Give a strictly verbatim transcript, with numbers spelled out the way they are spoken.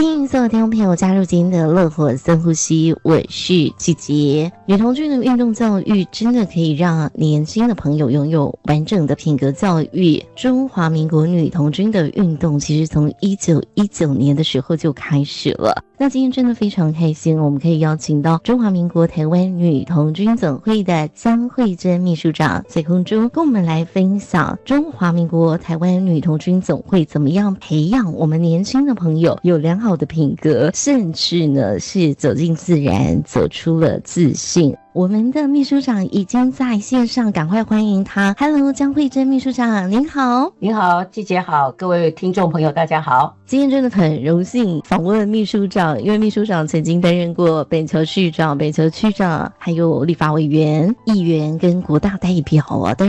欢迎所有听众朋友加入今天的乐活深呼吸，我是季杰。女童军的运动教育真的可以让年轻的朋友拥有完整的品格教育。中华民国女童军的运动其实从一九一九年的时候就开始了。那今天真的非常开心，我们可以邀请到中华民国台湾女童军总会的江慧珍秘书长在空中跟我们来分享中华民国台湾女童军总会怎么样培养我们年轻的朋友有良好的品格，甚至呢是走进自然，走出了自信。我们的秘书长已经在线上，赶快欢迎他。 Hello， 江慧珍秘书长您好。 您好，季姐好，各位听众朋友大家好。 今天真的很荣幸访问秘书长，因为秘书长曾经担任过北投市长、北投区长，还有立法委员、议员跟国大代表啊。